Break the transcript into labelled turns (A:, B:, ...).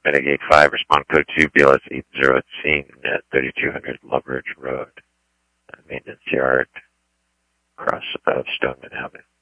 A: Metagate 5, respond code 2, BLS 80 at scene at 3200 Loveridge Road, maintenance yard, across Stoneman Avenue.